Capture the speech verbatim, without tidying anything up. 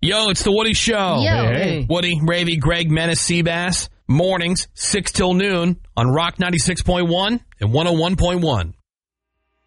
Yo, it's the Woody Show. Yo. Hey. Woody, Ravy, Greg, Menace, Seabass. Mornings, six till noon on Rock ninety-six point one and one oh one point one.